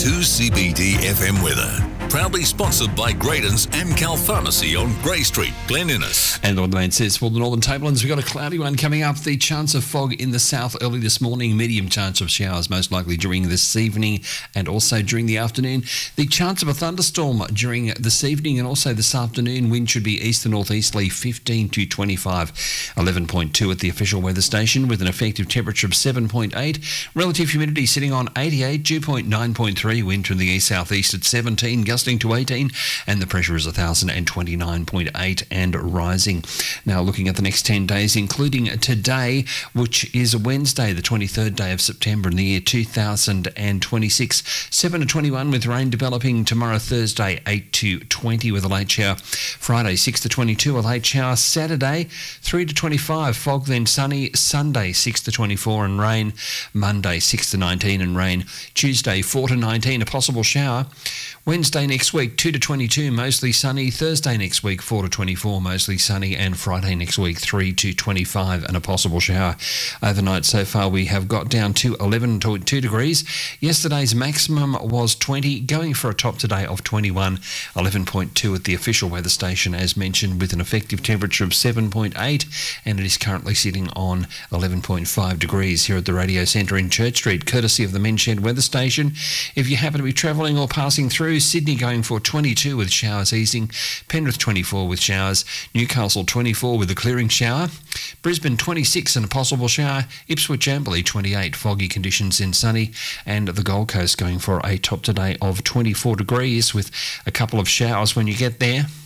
2CBD FM weather. Proudly sponsored by Graydon's Amcal Pharmacy on Grey Street, Glen Innes. And the weatherman says for the Northern Tablelands, we've got a cloudy one coming up. The chance of fog in the south early this morning. Medium chance of showers most likely during this evening and also during the afternoon. The chance of a thunderstorm during this evening and also this afternoon. Wind should be east to northeasterly 15 to 25. 11.2 at the official weather station with an effective temperature of 7.8. Relative humidity sitting on 88. Dew point 9.3. Wind from the east-southeast at 17. Gusting to 18, and the pressure is 1,029.8 and rising. Now looking at the next 10 days, including today, which is Wednesday, the 23rd day of September in the year 2026, 7 to 21 with rain developing tomorrow, Thursday, 8 to 20 with a late shower. Friday, 6 to 22, a late shower. Saturday, 3 to 25, fog then sunny. Sunday, 6 to 24 and rain. Monday, 6 to 19 and rain. Tuesday, 4 to 19, a possible shower. Wednesday next week, 2 to 22, mostly sunny. Thursday next week, 4 to 24, mostly sunny. And Friday next week, 3 to 25 and a possible shower. Overnight so far, we have got down to 11.2 degrees. Yesterday's maximum was 20, going for a top today of 21. 11.2 at the official weather station, as mentioned, with an effective temperature of 7.8, and it is currently sitting on 11.5 degrees here at the Radio Centre in Church Street, courtesy of the Men's Shed weather station. If you happen to be travelling or passing through, Sydney going for 22 with showers easing, Penrith 24 with showers, Newcastle 24 with a clearing shower, Brisbane 26 and a possible shower, Ipswich Amberley 28, foggy conditions in sunny, and the Gold Coast going for a top today of 24 degrees with a couple of showers when you get there.